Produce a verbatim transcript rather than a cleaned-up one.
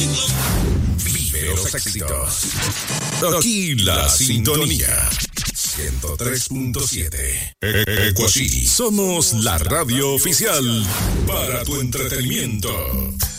Vive los éxitos. Aquí la sintonía. ciento tres punto siete. Ecuasí. Somos la radio oficial para tu entretenimiento.